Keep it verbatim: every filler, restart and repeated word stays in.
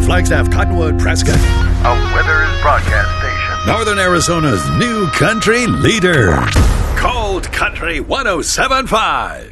Flagstaff, Cottonwood, Prescott. A Withers broadcast station. Northern Arizona's new country leader. Cold Country one oh seven point five.